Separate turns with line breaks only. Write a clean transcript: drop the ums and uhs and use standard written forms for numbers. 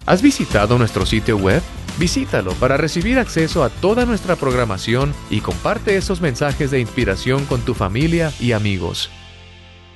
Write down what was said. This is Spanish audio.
¿Has visitado nuestro sitio web? Visítalo para recibir acceso a toda nuestra programación y comparte esos mensajes de inspiración con tu familia y amigos.